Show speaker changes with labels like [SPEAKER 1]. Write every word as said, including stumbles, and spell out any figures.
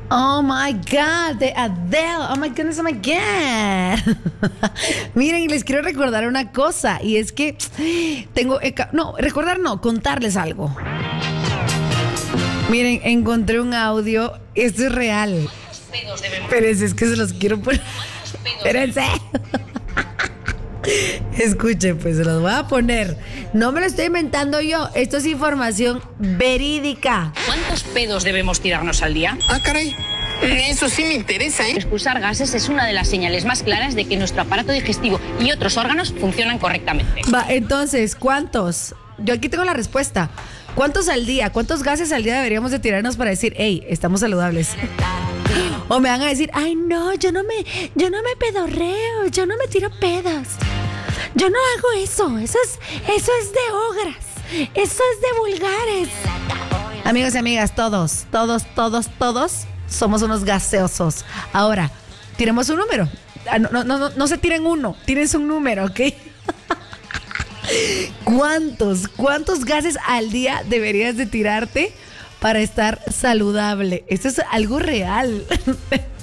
[SPEAKER 1] Oh my God, de Adele. Oh my goodness, oh my God. Miren, les quiero recordar una cosa. Y es que tengo. No, recordar no, contarles algo. Miren, encontré un audio. Esto es real. Espérense, es que se los quiero poner. Espérense. Escuchen, pues se los voy a poner. No me lo estoy inventando yo. Esto es información verídica.
[SPEAKER 2] ¿Cuántos pedos debemos tirarnos al día?
[SPEAKER 3] Ah, caray. Eso sí me interesa, ¿eh?
[SPEAKER 2] Expulsar gases es una de las señales más claras de que nuestro aparato digestivo y otros órganos funcionan correctamente.
[SPEAKER 1] Va, entonces, ¿cuántos? Yo aquí tengo la respuesta. ¿Cuántos al día? ¿Cuántos gases al día deberíamos de tirarnos para decir, hey, estamos saludables? O me van a decir, ay, no, yo no me, yo no me pedorreo, yo no me tiro pedas. Yo no hago eso, eso es, eso es de ogras, eso es de vulgares. Amigos y amigas, todos, todos, todos, todos somos unos gaseosos. Ahora, tiremos un número. No, no, no, no se tiren uno, tírense un número, ¿ok? ¿Cuántos, cuántos gases al día deberías de tirarte para estar saludable? Esto es algo real.